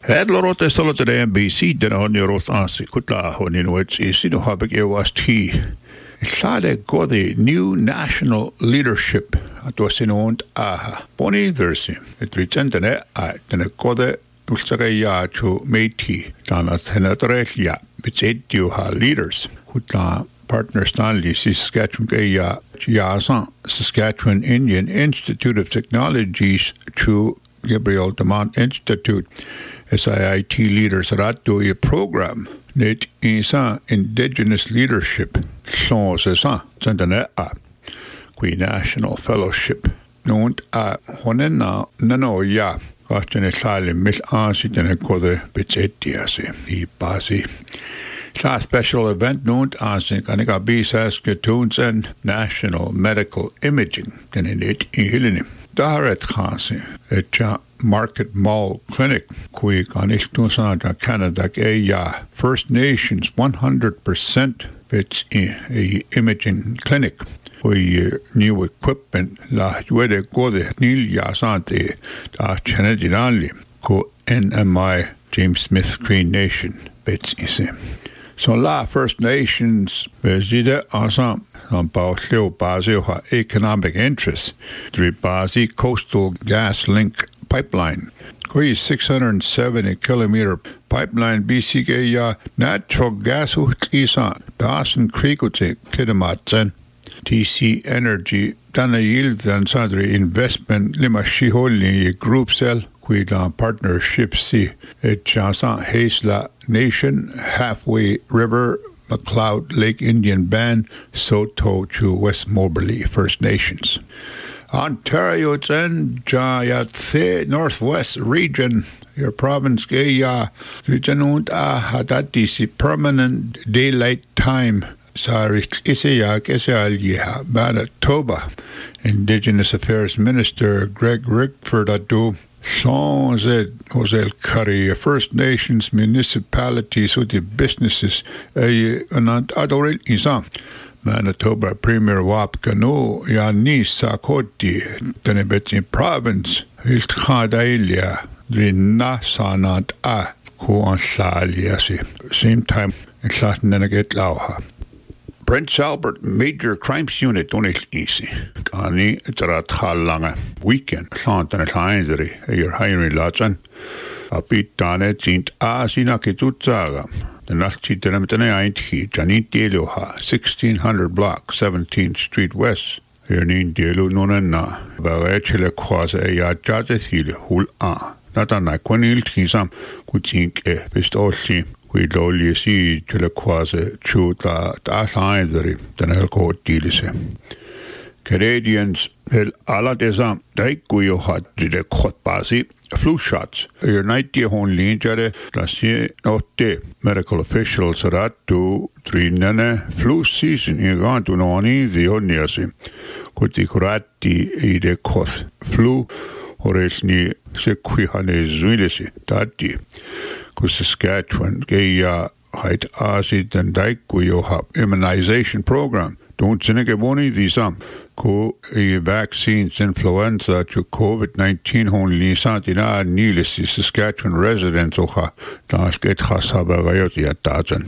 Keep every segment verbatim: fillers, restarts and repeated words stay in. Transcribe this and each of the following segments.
Hedlorot is solo today N B C den on your oath kutla on in which is sino habik e was tea. Sade go the new national leadership at was in owned aha. Boni versi. It retendene a den a go the ulsagaya to meiti dana tenatrelia. It's eight you ha leaders. Kutla partner Stanley Saskatchewan ya Yasan Saskatchewan Indian Institute of Technologies to Gabriel Demont Institute S I I T leaders ratto a program net isa indigenous leadership son sa sendane a qui national fellowship non a honena nano ya question sale mil ansi den ko de betetiase i basi Class special event known as Kanika B Saskatoon National Medical Imaging den in it in Daret Khasi at Market Mall Clinic kui Kanistusana Canada ya First Nations one hundred percent it's a imaging clinic we new equipment la yuede go de nil ya sante da Chenedinali ko N M I James Smith Cree Nation bits ise So la First Nations vezide ensemble on Bautleo Basio economic interests through Basi Coastal Gas Link Pipeline. Koi six hundred seventy kilometer pipeline B C G ya natural gas utlisa Dawson Creek ute kidamatsen T C Energy dana yield than sadri investment lima shiholi group cell Quidla partnership si et Jansan Haisla Nation Halfway River McLeod Lake Indian Band Soto to West Moberly First Nations. Ontario and Jayatse Northwest Region your province Gaya region und a hadati permanent daylight time Sarik Isayak Isalia Manitoba Indigenous Affairs Minister Greg Rickford Adu Sean said Jose Curry, First Nations municipalities with the businesses a an adorel isam. Manitoba Premier Wap Kano Yani Sakoti Tenebeti Province Hilt Khadailia Drina Sanat A Ko Ansaliasi. Same time in Slatnaget Lauha. Prince Albert Major Crimes Unit donate easy. Kani itarat halanga weekend. Klant and Heinzeri, your Henry Latson. A bit done it in Asina Kitutsaga. The Nazi Denamitane Ainti, Janit Deluha, sixteen hundred block, seventeenth Street West. Here Nin Delu Nonana. Barechele Quasa a Jadethil, Hul A. Not an Iquanil Tisam, could think a pistol. We lolly see to the quasi chuta Heinzeri, the Nelco Dilise. Canadians el ala desam daikuyo hat de kotbasi flu shots. Your night de hon linjare lasie notte medical officials rat to three nene flu season igan to noni the oniasi. Kuti kurati e de koth flu oresni sequihane zuilesi tati. Saskatchewan gaya height acid and daikuyo hap immunization program. Don't sinike boni visam ko a vaccines influenza to COVID nineteen only santina nilisi Saskatchewan residents oha das get khasabagayot yatajan.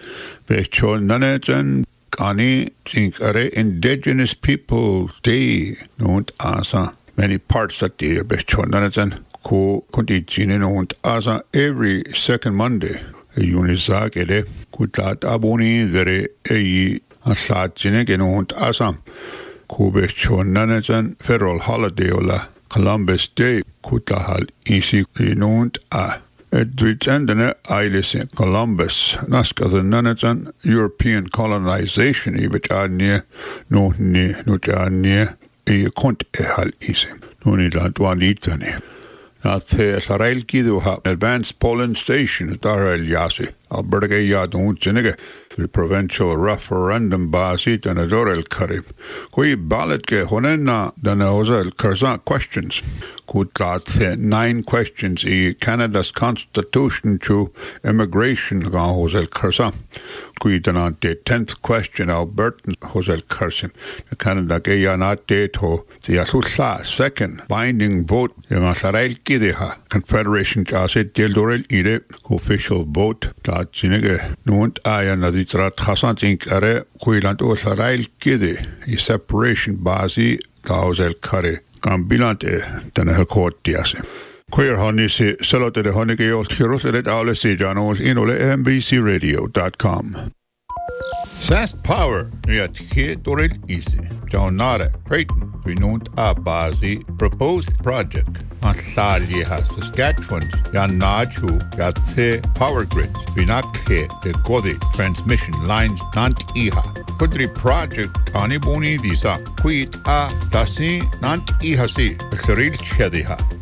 Vechol nanejan kani think are indigenous people day don't asa many parts that they are bechol nanejan ko konditinen und asa every second Monday unisagele kutat aboni dere ei asatine genont asam ko bechonnanen federal holiday ola Columbus Day kutahal isi genont a edritendene ailese Columbus naskathenanen European colonization ibetanie no ne no janie e kont ehal isi no ni land wan litane At the Sarel Kiduha Advanced Polling Station at Darrell Yasi, Alberta Yadun Jenega, the provincial referendum basi danador el karib. Kui ballot ke honena danaoza el karzan questions. Kutlat nine questions in Canada's constitution to immigration gahoz el karzan. Kui danant the tenth question Albertan hos el karsim. The Canada ke yanat date ho the asusla second binding vote yung asarail kideha. Confederation jasit deldorel ide official vote that sinige nunt aya naditrat khasant ink are kuilant osarail kide i separation basi gahoz el kare kambilante tanah court diase. Queer honey se salote de honey ke old heroes at all se janos inole M B C radio dot com. Fast Power yat he dorel easy. Jaunara Creighton renewed a basi proposed project on Saliha Saskatchewan yan Najhu yat the power grids vinakhe the Godi transmission lines nant iha. Kudri project anibuni disa quit a dasi nant iha si seril shadiha.